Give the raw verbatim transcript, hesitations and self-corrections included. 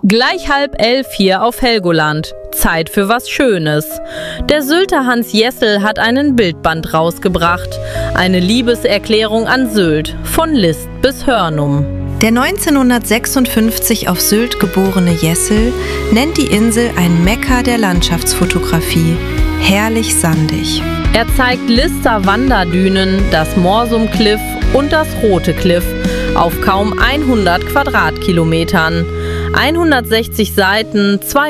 Gleich halb elf hier auf Helgoland. Zeit für was Schönes. Der Sylter Hans Jessel hat einen Bildband rausgebracht. Eine Liebeserklärung an Sylt, von List bis Hörnum. Der neunzehnhundertsechsundfünfzig auf Sylt geborene Jessel nennt die Insel ein Mekka der Landschaftsfotografie. Herrlich sandig. Er zeigt Lister Wanderdünen, das Morsum Cliff und das Rote Cliff auf kaum hundert Quadratkilometern. hundertsechzig Seiten,